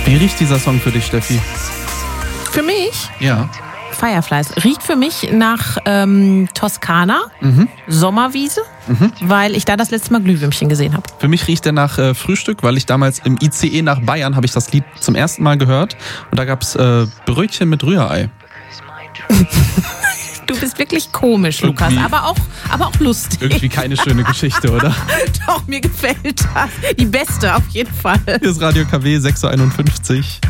Wie riecht dieser Song für dich, Steffi? Für mich? Ja. Fireflies. Riecht für mich nach Toskana, Sommerwiese, weil ich da das letzte Mal Glühwürmchen gesehen habe. Für mich riecht er nach Frühstück, weil ich damals im ICE nach Bayern habe ich das Lied zum ersten Mal gehört. Und da gab es Brötchen mit Rührei. Du bist wirklich komisch, Lukas, aber auch lustig. Irgendwie keine schöne Geschichte, oder? Doch, mir gefällt das. Die beste auf jeden Fall. Hier ist Radio KW 6.51 Uhr.